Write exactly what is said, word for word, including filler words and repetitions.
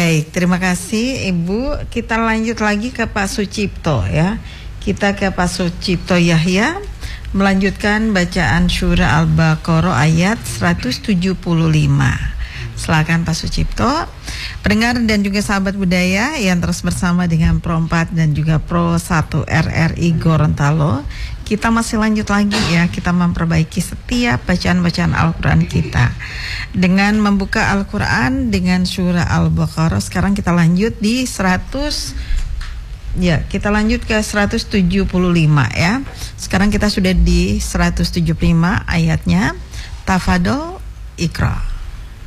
Baik, terima kasih Ibu. Kita lanjut lagi ke Pak Sucipto ya. Kita ke Pak Sucipto Yahya melanjutkan bacaan surah Al-Baqarah ayat seratus tujuh puluh lima. Silakan Pak Sucipto. Pendengar dan juga sahabat budaya yang terus bersama dengan Pro empat dan juga Pro satu R R I Gorontalo, kita masih lanjut lagi ya, kita memperbaiki setiap bacaan-bacaan Al-Quran kita dengan membuka Al-Quran dengan surah Al-Baqarah. Sekarang kita lanjut di seratus, ya kita lanjut ke seratus tujuh puluh lima ya. Sekarang kita sudah di seratus tujuh puluh lima ayatnya. Tafadol Iqra.